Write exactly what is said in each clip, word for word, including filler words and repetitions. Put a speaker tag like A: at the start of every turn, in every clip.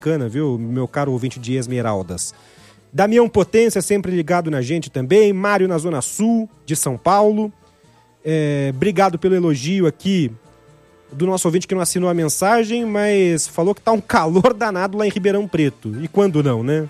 A: bacana, viu, meu caro ouvinte de Esmeraldas. Damião Potência, sempre ligado na gente também. Mário na Zona Sul de São Paulo. É, obrigado pelo elogio aqui do nosso ouvinte que não assinou a mensagem, mas falou que tá um calor danado lá em Ribeirão Preto. E quando não, né?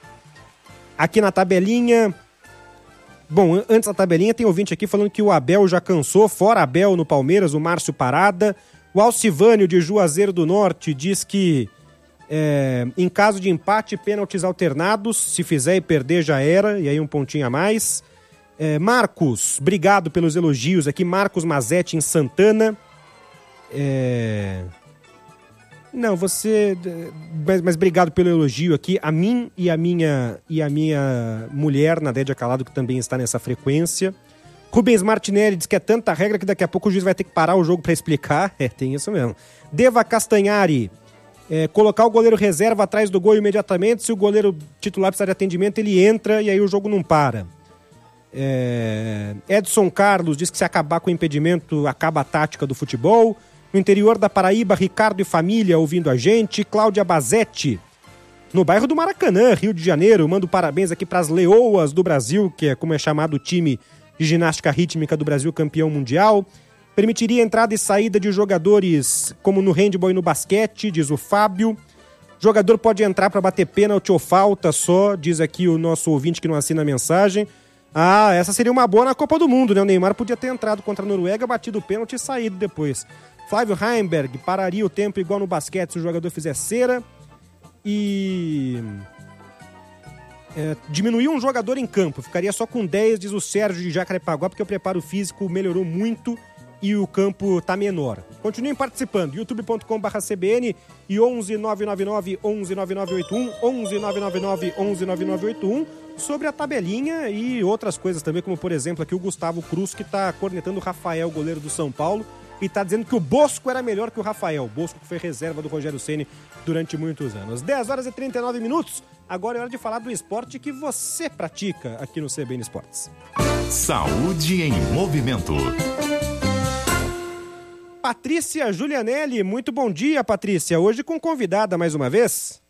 A: Aqui na tabelinha... Bom, antes da tabelinha tem ouvinte aqui falando que o Abel já cansou. Fora Abel no Palmeiras, o Márcio Parada. O Alcivânio de Juazeiro do Norte diz que é, em caso de empate, pênaltis alternados. Se fizer e perder já era, e aí um pontinho a mais. É, Marcos, obrigado pelos elogios aqui. Marcos Mazetti em Santana. É... Não, você... Mas, mas obrigado pelo elogio aqui. A mim e a minha, e a minha mulher, Nadédia Calado, que também está nessa frequência. Rubens Martinelli diz que é tanta regra que daqui a pouco o juiz vai ter que parar o jogo para explicar. É, tem isso mesmo. Deva Castanhari. É, colocar o goleiro reserva atrás do gol imediatamente. Se o goleiro titular precisar de atendimento, ele entra e aí o jogo não para. É... Edson Carlos diz que se acabar com o impedimento, acaba a tática do futebol. No interior da Paraíba, Ricardo e família ouvindo a gente. Cláudia Bazetti, no bairro do Maracanã, Rio de Janeiro. Mando parabéns aqui para as Leoas do Brasil, que é como é chamado o time de ginástica rítmica do Brasil, campeão mundial. Permitiria entrada e saída de jogadores como no handebol e no basquete, diz o Fábio. Jogador pode entrar para bater pênalti ou falta só, diz aqui o nosso ouvinte que não assina a mensagem. Ah, essa seria uma boa na Copa do Mundo, né? O Neymar podia ter entrado contra a Noruega, batido o pênalti e saído depois. Flávio Heimberg, pararia o tempo igual no basquete se o jogador fizer cera. E... É, diminuir um jogador em campo, ficaria só com dez, diz o Sérgio de Jacarepaguá, porque o preparo físico melhorou muito e o campo tá menor. Continuem participando, youtube ponto com barra c b n e onze nove nove nove, onze nove nove oito um, onze nove nove nove, onze nove nove oito um, sobre a tabelinha e outras coisas também, como por exemplo aqui o Gustavo Cruz, que tá cornetando o Rafael, goleiro do São Paulo, e tá dizendo que o Bosco era melhor que o Rafael. O Bosco que foi reserva do Rogério Ceni durante muitos anos. dez horas e trinta e nove minutos. Agora é hora de falar do esporte que você pratica aqui no C B N Esportes.
B: Saúde em movimento.
A: Patrícia Julianelli, muito bom dia, Patrícia. Hoje com convidada mais uma vez.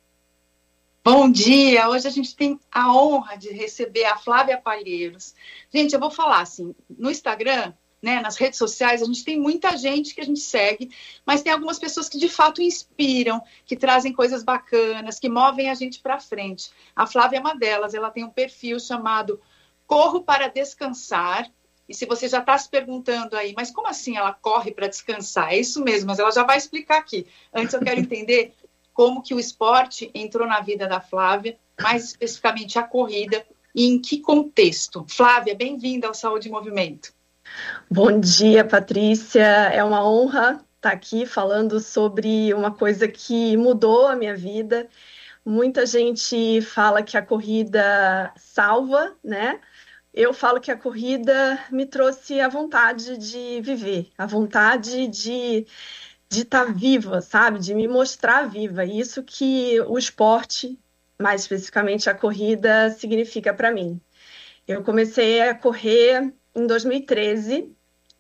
C: Bom dia, hoje a gente tem a honra de receber a Flávia Palheiros. Gente, eu vou falar assim, no Instagram, né, nas redes sociais, a gente tem muita gente que a gente segue, mas tem algumas pessoas que de fato inspiram, que trazem coisas bacanas, que movem a gente para frente. A Flávia é uma delas, ela tem um perfil chamado Corro para Descansar, e se você já está se perguntando aí, mas como assim ela corre para descansar? É isso mesmo, mas ela já vai explicar aqui. Antes eu quero entender como que o esporte entrou na vida da Flávia, mais especificamente a corrida, e em que contexto. Flávia, bem-vinda ao Saúde em Movimento.
D: Bom dia, Patrícia. É uma honra estar aqui falando sobre uma coisa que mudou a minha vida. Muita gente fala que a corrida salva, né? Eu falo que a corrida me trouxe a vontade de viver, a vontade de de estar viva, sabe? De me mostrar viva. Isso que o esporte, mais especificamente a corrida, significa para mim. Eu comecei a correr em dois mil e treze,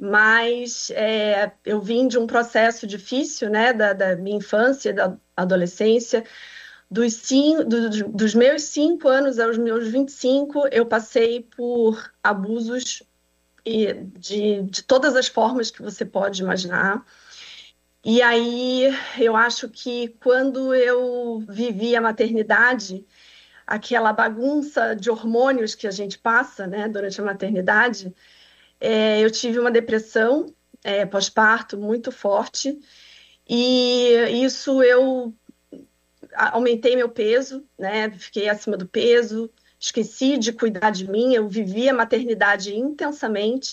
D: mas é, eu vim de um processo difícil, né, da, da minha infância, da adolescência. Dos, cinco, do, dos meus cinco anos aos meus vinte e cinco, eu passei por abusos e de, de todas as formas que você pode imaginar. E aí eu acho que quando eu vivi a maternidade, aquela bagunça de hormônios que a gente passa, né, durante a maternidade, é, eu tive uma depressão é, pós-parto muito forte, e isso eu aumentei meu peso, né, fiquei acima do peso, esqueci de cuidar de mim, eu vivi a maternidade intensamente,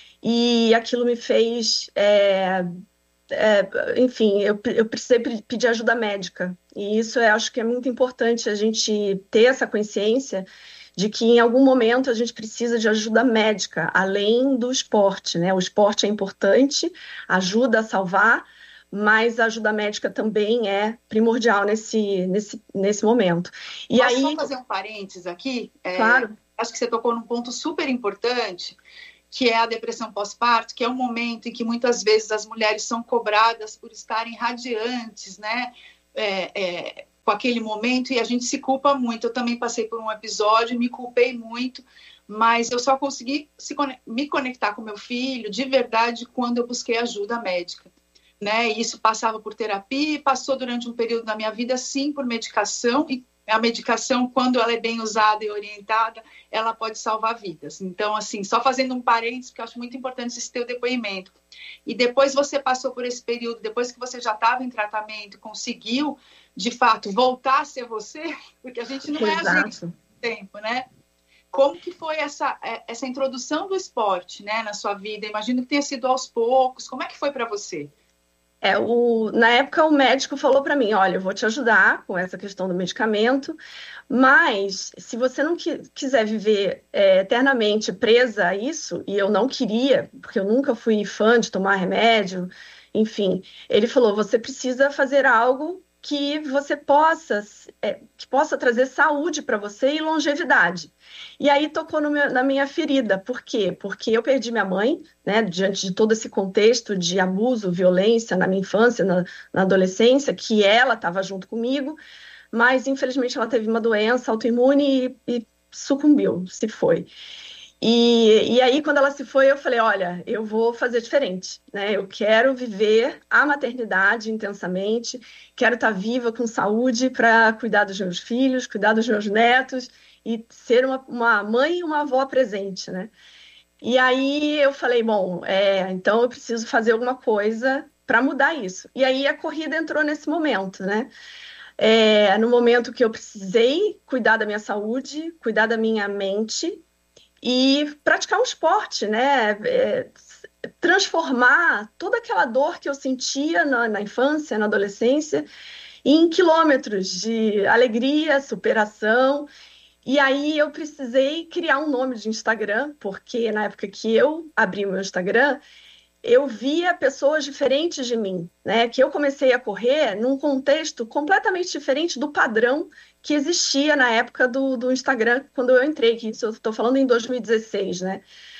D: e aquilo me fez... É, É, enfim, eu, eu precisei pedir ajuda médica, e isso eu acho que é muito importante a gente ter essa consciência de que em algum momento a gente precisa de ajuda médica, além do esporte, né? O esporte é importante, ajuda a salvar, mas a ajuda médica também é primordial nesse, nesse, nesse momento. E
C: Posso
D: aí...
C: só fazer um parênteses aqui? É,
D: claro.
C: Acho que você tocou num ponto super importante, que é a depressão pós-parto, que é um momento em que muitas vezes as mulheres são cobradas por estarem radiantes, né? É, é, com aquele momento e a gente se culpa muito. Eu também passei por um episódio, me culpei muito, mas eu só consegui se, me conectar com meu filho de verdade quando eu busquei ajuda médica. Né? E isso passava por terapia, passou durante um período da minha vida, sim, por medicação, e a medicação, quando ela é bem usada e orientada, ela pode salvar vidas. Então, assim, só fazendo um parênteses, porque eu acho muito importante esse teu depoimento. E depois você passou por esse período, depois que você já estava em tratamento, conseguiu, de fato, voltar a ser você, porque a gente não
D: Exato.
C: é a gente no tempo, né? Como que foi essa, essa introdução do esporte, né, na sua vida? Imagino que tenha sido aos poucos. Como é que foi para você?
D: É, o, na época, o médico falou para mim, olha, eu vou te ajudar com essa questão do medicamento, mas se você não qui- quiser viver é, eternamente presa a isso, e eu não queria, porque eu nunca fui fã de tomar remédio, enfim, ele falou, você precisa fazer algo que você possa, é, que possa trazer saúde para você e longevidade. E aí tocou no meu- na minha ferida. Por quê? Porque eu perdi minha mãe, né, diante de todo esse contexto de abuso, violência na minha infância, na, na adolescência, que ela estava junto comigo, mas infelizmente ela teve uma doença autoimune e, e sucumbiu, se foi. E, e aí, quando ela se foi, eu falei, olha, eu vou fazer diferente, né? Eu quero viver a maternidade intensamente, quero estar viva com saúde para cuidar dos meus filhos, cuidar dos meus netos e ser uma, uma mãe e uma avó presente, né? E aí eu falei, bom, é, então eu preciso fazer alguma coisa para mudar isso. E aí a corrida entrou nesse momento, né? É, no momento que eu precisei cuidar da minha saúde, cuidar da minha mente e praticar um esporte, né? É, transformar toda aquela dor que eu sentia na, na infância, na adolescência, em quilômetros de alegria, superação. E aí eu precisei criar um nome de Instagram, porque na época que eu abri o meu Instagram, eu via pessoas diferentes de mim, né? Que eu comecei a correr num contexto completamente diferente do padrão que existia na época do, do Instagram, quando eu entrei, que isso eu estou falando em dois mil e dezesseis, né?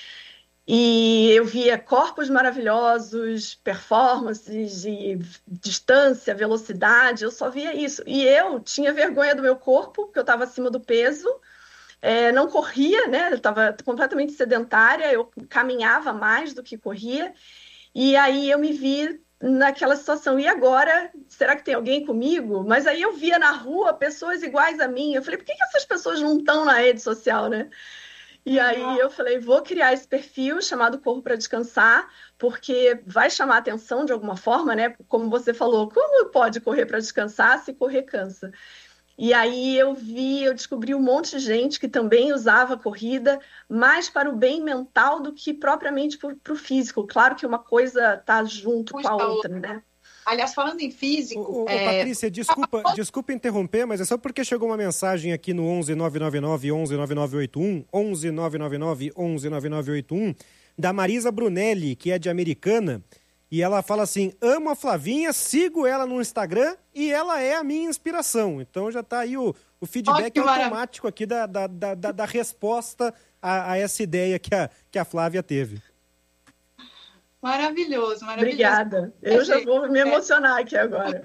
D: E eu via corpos maravilhosos, performances de distância, velocidade, eu só via isso. E eu tinha vergonha do meu corpo, porque eu estava acima do peso, é, não corria, né? Eu estava completamente sedentária, eu caminhava mais do que corria, e aí eu me vi naquela situação. E agora, será que tem alguém comigo? Mas aí eu via na rua pessoas iguais a mim. Eu falei, por que que essas pessoas não estão na rede social, né? E aí eu falei, vou criar esse perfil chamado Corro para Descansar, porque vai chamar atenção de alguma forma, né? Como você falou, como pode correr para descansar se correr cansa? E aí eu vi, eu descobri um monte de gente que também usava a corrida mais para o bem mental do que propriamente para o físico. Claro que uma coisa está junto
C: Puxa,
D: com a outra, né?
C: Aliás, falando em físico...
A: Ô, ô,
C: é...
A: Patrícia, desculpa, desculpa interromper, mas é só porque chegou uma mensagem aqui no onze nove nove nove onze nove nove oito um, onze nove nove nove onze nove nove oito um, da Marisa Brunelli, que é de Americana, e ela fala assim, amo a Flavinha, sigo ela no Instagram e ela é a minha inspiração. Então já está aí o, o feedback
C: Ótimo,
A: automático aqui da, da, da, da, da resposta a, a essa ideia que a, que a Flávia teve.
C: Maravilhoso, maravilhoso.
D: Obrigada. Eu já vou me emocionar aqui agora.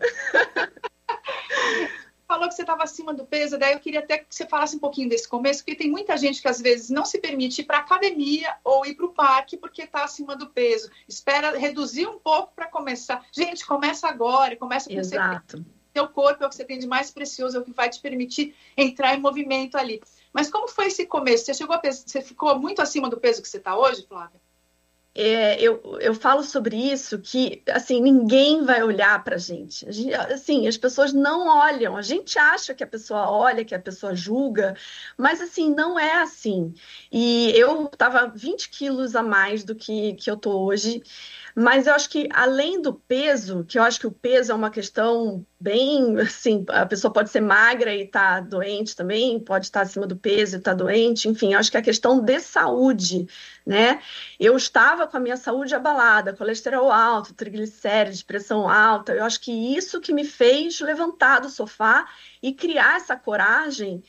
C: Falou que você estava acima do peso, daí eu queria até que você falasse um pouquinho desse começo, porque tem muita gente que às vezes não se permite ir para a academia ou ir para o parque porque está acima do peso. Espera reduzir um pouco para começar. Gente, começa agora, começa com
D: Exato.
C: você. Seu corpo é o que você tem de mais precioso, é o que vai te permitir entrar em movimento ali. Mas como foi esse começo? Você chegou a peso, você ficou muito acima do peso que você está hoje, Flávia?
D: É, eu, eu falo sobre isso que, assim, ninguém vai olhar pra gente. A gente. Assim, as pessoas não olham. A gente acha que a pessoa olha, que a pessoa julga, mas, assim, não é assim. E eu estava vinte quilos a mais do que, que eu tô hoje, mas eu acho que, além do peso, que eu acho que o peso é uma questão bem, assim, a pessoa pode ser magra e tá doente também, pode estar acima do peso e tá doente, enfim, eu acho que é a questão de saúde, né? Eu estava com a minha saúde abalada, colesterol alto, triglicérides, pressão alta. Eu acho que isso que me fez levantar do sofá e criar essa coragem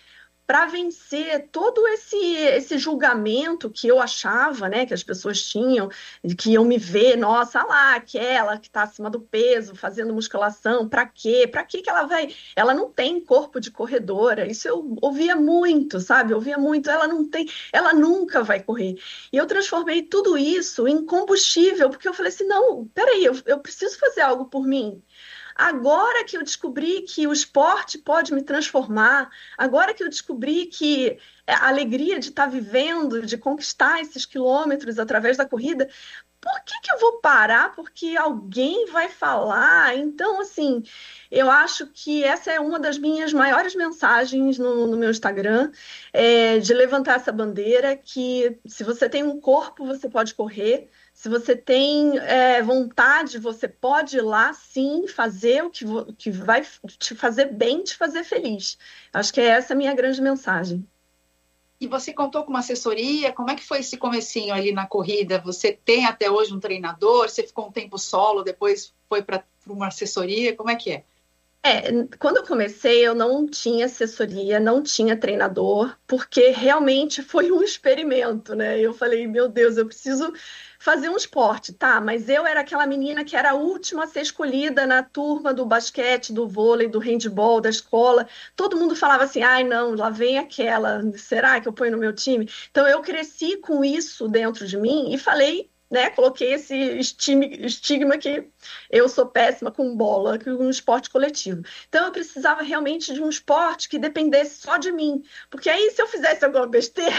D: para vencer todo esse, esse julgamento que eu achava, né, que as pessoas tinham, que iam me ver, nossa, lá, aquela que está acima do peso, fazendo musculação, para quê? Para que que ela vai? Ela não tem corpo de corredora, isso eu ouvia muito, sabe? Eu ouvia muito, ela não tem, ela nunca vai correr. E eu transformei tudo isso em combustível, porque eu falei assim, não, peraí, eu, eu preciso fazer algo por mim. Agora que eu descobri que o esporte pode me transformar, agora que eu descobri que a alegria de estar vivendo, de conquistar esses quilômetros através da corrida, por que que eu vou parar? Porque alguém vai falar? Então, assim, eu acho que essa é uma das minhas maiores mensagens no, no meu Instagram, é, de levantar essa bandeira que se você tem um corpo, você pode correr. Se você tem é, vontade, você pode ir lá, sim, fazer o que, que vai te fazer bem, te fazer feliz. Acho que essa é a minha grande mensagem.
C: E você contou com uma assessoria? Como é que foi esse comecinho ali na corrida? Você tem até hoje um treinador? Você ficou um tempo solo, depois foi para uma assessoria? Como é que é?
D: É, quando eu comecei, eu não tinha assessoria, não tinha treinador, porque realmente foi um experimento, né? Eu falei, meu Deus, eu preciso fazer um esporte, tá? Mas eu era aquela menina que era a última a ser escolhida na turma do basquete, do vôlei, do handball, da escola. Todo mundo falava assim, ai, não, lá vem aquela, será que eu ponho no meu time? Então eu cresci com isso dentro de mim e falei, né, coloquei esse estigma que eu sou péssima com bola, com um esporte coletivo. Então eu precisava realmente de um esporte que dependesse só de mim, porque aí se eu fizesse alguma besteira,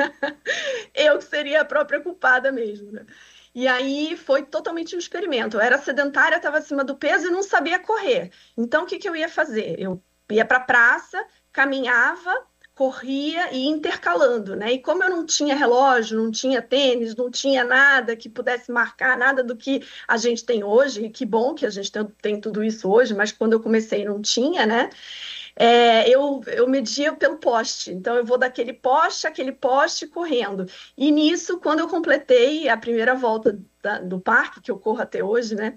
D: eu seria a própria culpada mesmo, né? E aí foi totalmente um experimento. Eu era sedentária, estava acima do peso e não sabia correr. Então o que que eu ia fazer? Eu ia para a praça, caminhava, corria e intercalando, né? E como eu não tinha relógio, não tinha tênis, não tinha nada que pudesse marcar, nada do que a gente tem hoje, e que bom que a gente tem, tem tudo isso hoje, mas quando eu comecei não tinha, né? É, eu, eu media pelo poste, então eu vou daquele poste àquele poste correndo. E nisso, quando eu completei a primeira volta da, do parque, que eu corro até hoje, né?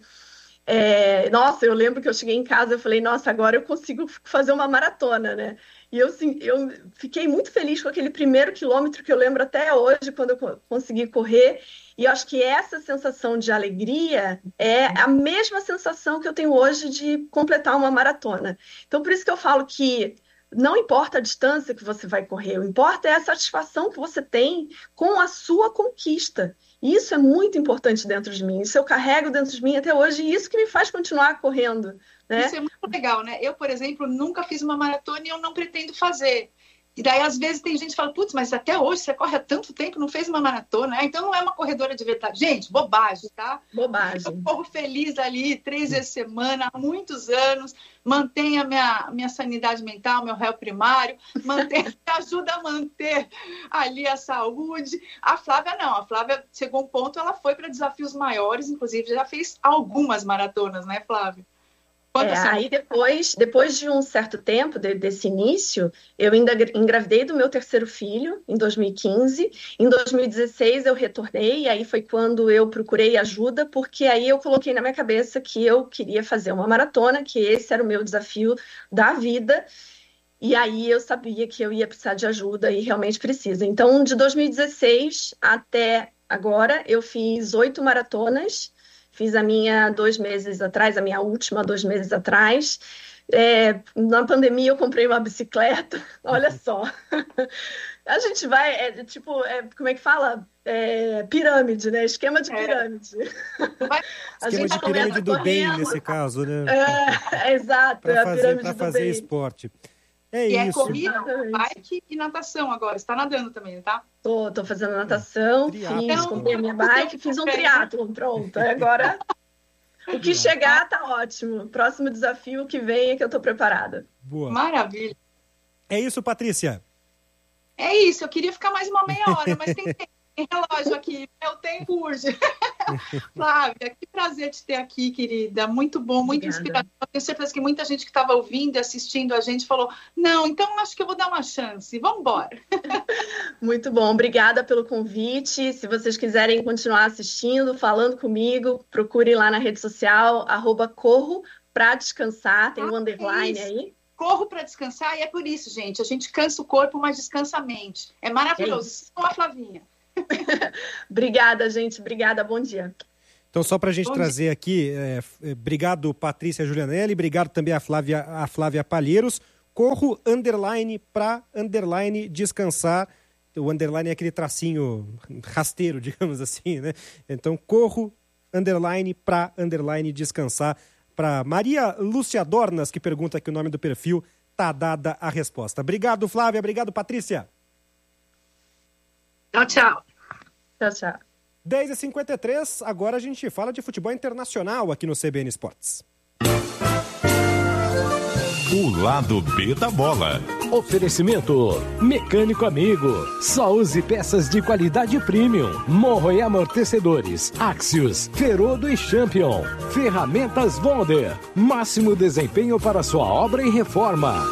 D: É, nossa, eu lembro que eu cheguei em casa e falei, nossa, agora eu consigo fazer uma maratona, né? E eu, assim, eu fiquei muito feliz com aquele primeiro quilômetro que eu lembro até hoje, quando eu consegui correr. E eu acho que essa sensação de alegria é a mesma sensação que eu tenho hoje de completar uma maratona. Então, por isso que eu falo que não importa a distância que você vai correr, o que importa é a satisfação que você tem com a sua conquista. E isso é muito importante dentro de mim. Isso eu carrego dentro de mim até hoje e isso que me faz continuar correndo, né?
C: Isso é muito legal, né? Eu, por exemplo, nunca fiz uma maratona e eu não pretendo fazer. E daí, às vezes, tem gente que fala, putz, mas até hoje você corre há tanto tempo, não fez uma maratona, né? Então não é uma corredora de verdade. Gente, bobagem, tá?
D: Bobagem.
C: Eu corro feliz ali, três vezes por semana, há muitos anos, mantenho a minha, minha sanidade mental, meu réu primário, mantenho, me ajuda a manter ali a saúde. A Flávia não, a Flávia chegou a um ponto, ela foi para desafios maiores, inclusive já fez algumas maratonas, né, Flávia?
D: É, aí depois, depois de um certo tempo de, desse início, eu ainda engravidei do meu terceiro filho em dois mil e quinze. Em dois mil e dezesseis eu retornei, e aí foi quando eu procurei ajuda, porque aí eu coloquei na minha cabeça que eu queria fazer uma maratona, que esse era o meu desafio da vida. E aí eu sabia que eu ia precisar de ajuda e realmente precisa. Então, de dois mil e dezesseis até agora, eu fiz oito maratonas. Fiz a minha dois meses atrás, a minha última dois meses atrás. É, na pandemia eu comprei uma bicicleta, olha só. A gente vai, é, tipo, é, como é que fala? É, pirâmide, né? Esquema de pirâmide.
A: É. Esquema de pirâmide do correndo. Bem, nesse caso, né?
D: É, é exato,
A: pra
D: é a
A: fazer,
D: pirâmide
A: pra
D: do
A: fazer
D: bem.
A: esporte. É
C: e
A: isso.
C: é corrida, bike e natação agora. Você está nadando também, tá?
D: Tô, tô fazendo natação,
A: Triatlo.
D: fiz, comprei minha bike, fiz um triatlon, pronto. Agora, o que chegar tá ótimo. Próximo desafio que vem é que eu tô preparada.
A: Boa.
C: Maravilha.
A: É isso, Patrícia?
C: É isso, eu queria ficar mais uma meia hora, mas tem tempo. Tem relógio aqui, meu tempo urge. Flávia, que prazer te ter aqui, querida. Muito bom, muito inspirador. Tenho certeza que muita gente que estava ouvindo e assistindo a gente falou, não, então acho que eu vou dar uma chance. Vamos embora.
D: Muito bom, obrigada pelo convite. Se vocês quiserem continuar assistindo, falando comigo, procure lá na rede social, arroba corro pra descansar, tem um
C: Ah,
D: underline
C: é
D: aí.
C: corro para descansar e é por isso, gente. A gente cansa o corpo, mas descansa a mente. É maravilhoso. Com a Flavinha.
D: Obrigada, gente. Obrigada. Bom dia.
A: Então, só para a gente
C: Bom
A: trazer
C: dia.
A: aqui, é, é, obrigado Patrícia Julianelli, obrigado também a Flávia, a Flávia Palheiros. Corro, underline, para, underline, descansar. O underline é aquele tracinho rasteiro, digamos assim, né? Então, corro, underline, para, underline, descansar. Para Maria Lúcia Dornas, que pergunta aqui o nome do perfil, tá dada a resposta. Obrigado, Flávia. Obrigado, Patrícia.
C: Tchau, tchau.
D: Tchau, tchau.
A: dez e cinquenta e três, agora a gente fala de futebol internacional aqui no C B N Esportes.
B: O lado B da bola.
E: Oferecimento Mecânico Amigo. Só use peças de qualidade premium. Morro e amortecedores. Axios, Ferodo e Champion. Ferramentas Bonder. Máximo desempenho para sua obra e reforma.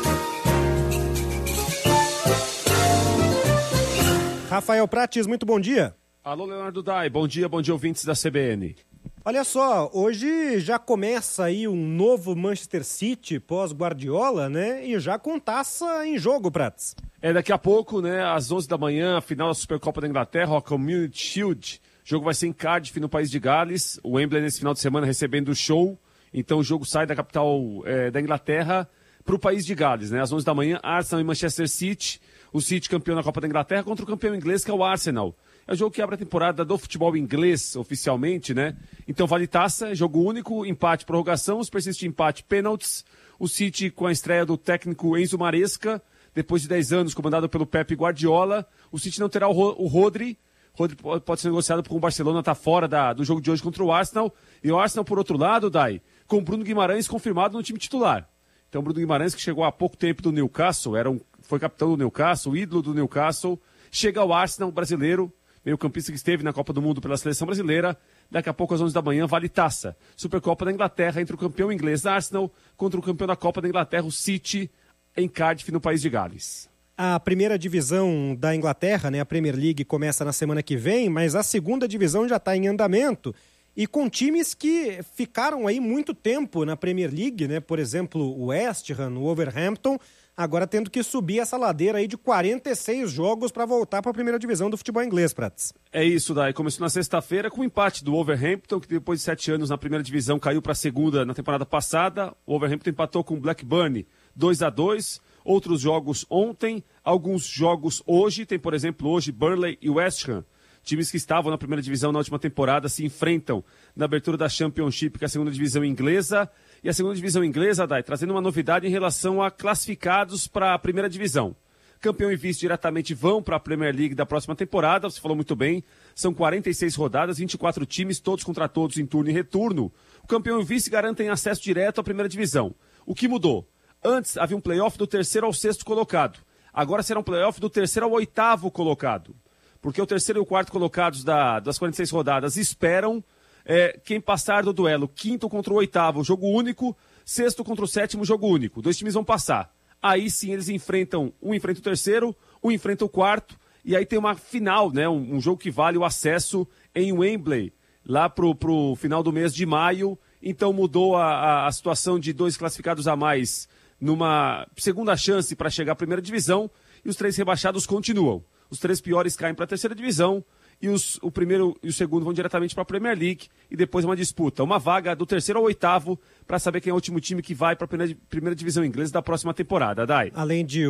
A: Rafael Prates, muito bom dia.
F: Alô, Leonardo Dai. Bom dia, bom dia, ouvintes da C B N.
A: Olha só, hoje já começa aí um novo Manchester City pós-Guardiola, né? E já com taça em jogo, Prates.
F: É, daqui a pouco, né, às onze da manhã, a final da Supercopa da Inglaterra, a Community Shield. O jogo vai ser em Cardiff, no país de Gales. O Wembley nesse final de semana recebendo o show. Então o jogo sai da capital é, da Inglaterra para o país de Gales, né? Às onze da manhã, Arsenal e Manchester City. O City campeão da Copa da Inglaterra contra o campeão inglês, que é o Arsenal. É o jogo que abre a temporada do futebol inglês, oficialmente, né? Então vale taça, jogo único, empate, prorrogação, os persiste empate, pênaltis. O City com a estreia do técnico Enzo Maresca, depois de dez anos comandado pelo Pep Guardiola. O City não terá o, Ro- o Rodri. Rodri pode ser negociado porque o Barcelona está fora da, do jogo de hoje contra o Arsenal. E o Arsenal, por outro lado, Dai, com o Bruno Guimarães confirmado no time titular. Então, Bruno Guimarães, que chegou há pouco tempo do Newcastle, era um, foi capitão do Newcastle, ídolo do Newcastle, chega ao Arsenal brasileiro, meio-campista que esteve na Copa do Mundo pela seleção brasileira. Daqui a pouco, às onze da manhã, vale taça. Supercopa da Inglaterra entre o campeão inglês Arsenal contra o campeão da Copa da Inglaterra, o City, em Cardiff, no país de Gales.
A: A primeira divisão da Inglaterra, né, a Premier League, começa na semana que vem, mas a segunda divisão já está em andamento. E com times que ficaram aí muito tempo na Premier League, né? Por exemplo, o West Ham, o Wolverhampton, agora tendo que subir essa ladeira aí de quarenta e seis jogos para voltar para a primeira divisão do futebol inglês, Prates.
F: É isso, Dai. Começou na sexta-feira com o empate do Wolverhampton, que depois de sete anos na primeira divisão caiu para a segunda na temporada passada. O Wolverhampton empatou com o Blackburn dois a dois. Outros jogos ontem, alguns jogos hoje. Tem, por exemplo, hoje Burnley e West Ham. Times que estavam na primeira divisão na última temporada se enfrentam na abertura da Championship, que é a segunda divisão inglesa. E a segunda divisão inglesa, Dai, trazendo uma novidade em relação a classificados para a primeira divisão. Campeão e vice diretamente vão para a Premier League da próxima temporada, você falou muito bem, são quarenta e seis rodadas, vinte e quatro times, todos contra todos em turno e retorno. O campeão e vice garantem acesso direto à primeira divisão. O que mudou? Antes havia um playoff do terceiro ao sexto colocado. Agora será um playoff do terceiro ao oitavo colocado. Porque o terceiro e o quarto colocados da, das quarenta e seis rodadas esperam é, quem passar do duelo. Quinto contra o oitavo, jogo único. Sexto contra o sétimo, jogo único. Dois times vão passar. Aí sim eles enfrentam, um enfrenta o terceiro, um enfrenta o quarto. E aí tem uma final, né? Um, um jogo que vale o acesso em Wembley, lá pro, pro final do mês de maio. Então mudou a, a, a situação de dois classificados a mais numa segunda chance para chegar à primeira divisão. E os três rebaixados continuam. Os três piores caem para a terceira divisão e os, o primeiro e o segundo vão diretamente para a Premier League e depois uma disputa, uma vaga do terceiro ao oitavo para saber quem é o último time que vai para a primeira, primeira divisão inglesa da próxima temporada, Dai.
A: Além de,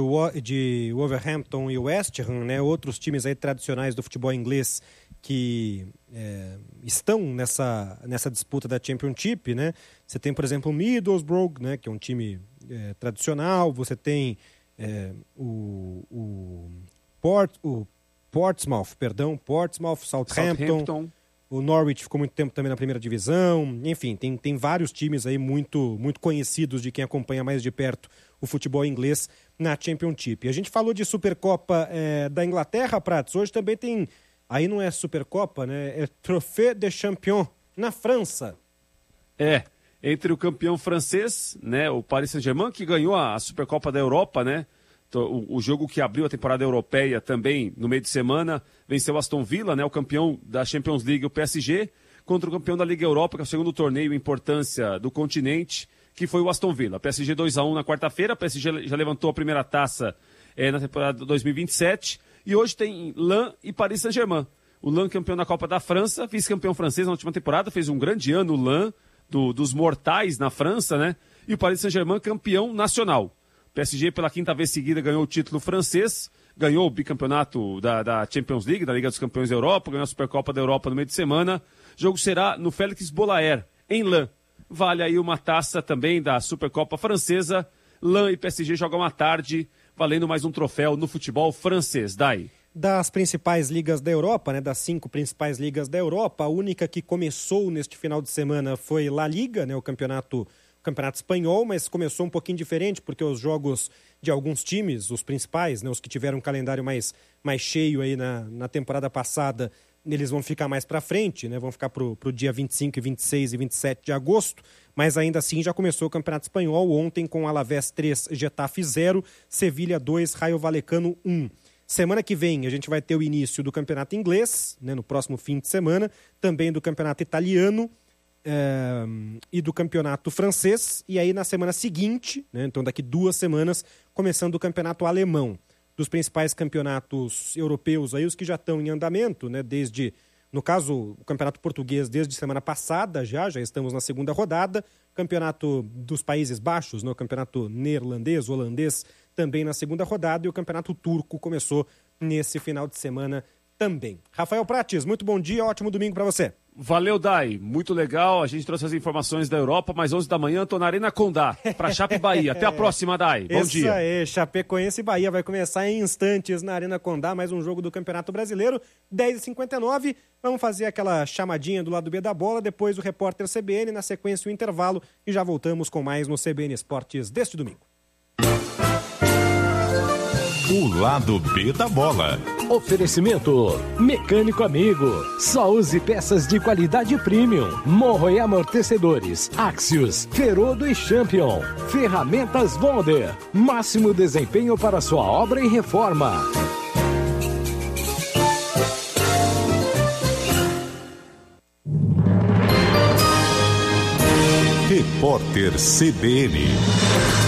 A: de Wolverhampton e West Ham, né, outros times aí tradicionais do futebol inglês que é, estão nessa, nessa disputa da Championship, né? Você tem, por exemplo, o Middlesbrough, né, que é um time é, tradicional, você tem é, o... o Port, o Portsmouth, perdão, Portsmouth, Southampton, Southampton, o Norwich ficou muito tempo também na primeira divisão, enfim, tem, tem vários times aí muito, muito conhecidos de quem acompanha mais de perto o futebol inglês na Championship. A gente falou de Supercopa é, da Inglaterra, Pratos, hoje também tem, aí não é Supercopa, né, é Trophée des Champions na França.
F: É, entre o campeão francês, né, o Paris Saint-Germain, que ganhou a Supercopa da Europa, né, O, o jogo que abriu a temporada europeia também no meio de semana, venceu o Aston Villa, né, o campeão da Champions League, o P S G, contra o campeão da Liga Europa, que é o segundo torneio em importância do continente, que foi o Aston Villa. P S G dois a um na quarta-feira, P S G já levantou a primeira taça é, na temporada dois mil e vinte e sete, e hoje tem Lens e Paris Saint-Germain. O Lens campeão da Copa da França, vice-campeão francês na última temporada, fez um grande ano o Lens, do, dos mortais na França, né? E o Paris Saint-Germain campeão nacional. O P S G pela quinta vez seguida ganhou o título francês, ganhou o bicampeonato da, da Champions League, da Liga dos Campeões da Europa, ganhou a Supercopa da Europa no meio de semana. O jogo será no Félix Bollaert, em Lens. Vale aí uma taça também da Supercopa Francesa. Lens e P S G jogam à tarde, valendo mais um troféu no futebol francês. Daí.
A: Das principais ligas da Europa, né, das cinco principais ligas da Europa, a única que começou neste final de semana foi La Liga, né, o campeonato, o campeonato espanhol, mas começou um pouquinho diferente, porque os jogos de alguns times, os principais, né, os que tiveram um calendário mais, mais cheio aí na, na temporada passada, eles vão ficar mais para frente, né? Vão ficar para o dia vinte e cinco, vinte e seis e vinte e sete de agosto, mas ainda assim já começou o Campeonato Espanhol ontem com Alavés três, Getafe zero, Sevilha dois, Raio Vallecano um. Semana que vem a gente vai ter o início do Campeonato Inglês, né, no próximo fim de semana, também do Campeonato Italiano é, e do Campeonato Francês, e aí na semana seguinte, né, então daqui duas semanas, começando o Campeonato Alemão. Dos principais campeonatos europeus, aí, os que já estão em andamento, né, desde, no caso, o Campeonato Português desde semana passada já, já estamos na segunda rodada, Campeonato dos Países Baixos, né, o Campeonato Neerlandês, holandês, também na segunda rodada, e o Campeonato Turco começou nesse final de semana também. Rafael Prates, muito bom dia, ótimo domingo para você.
F: Valeu, Dai. Muito legal. A gente trouxe as informações da Europa, mas onze da manhã tô na Arena Condá, para Chape Bahia. Até a próxima, Dai. Bom
A: Isso
F: dia.
A: Isso aí, Chapecoense e Bahia vai começar em instantes na Arena Condá, mais um jogo do Campeonato Brasileiro, dez e cinquenta e nove. Vamos fazer aquela chamadinha do lado B da bola, depois o repórter C B N, na sequência o intervalo, e já voltamos com mais no C B N Esportes deste domingo.
B: O lado B da bola.
E: Oferecimento Mecânico Amigo. Só use peças de qualidade premium. Morro e amortecedores. Axios, Ferodo e Champion. Ferramentas Wonder. Máximo desempenho para sua obra e reforma.
B: Repórter C B N.